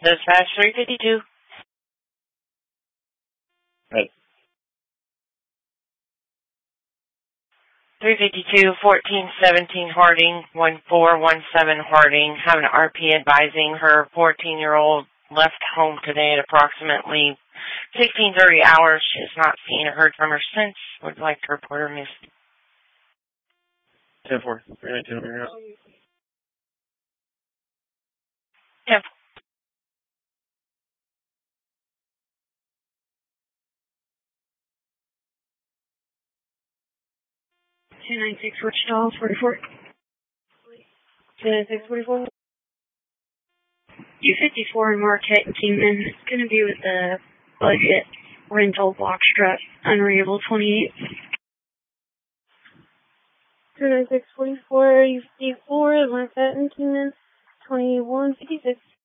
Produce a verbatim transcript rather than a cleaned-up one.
Dispatch three fifty-two. Right. three fifty-two, fourteen seventeen Harding, one four one seven Harding. Have an R P advising her fourteen-year-old left home today at approximately sixteen thirty hours. She has not seen or heard from her since. Would like to report her missing. ten four. three nineteen. ten four. two nine six Wichita, forty-four. two nine six, forty-four. two fifty-four in Marquette and Kingman. It's going to be with the budget rental box truck, Unreadable twenty-eight. two nine six, forty-four, U fifty-four, Marquette and Kingman, twenty-one fifty-six.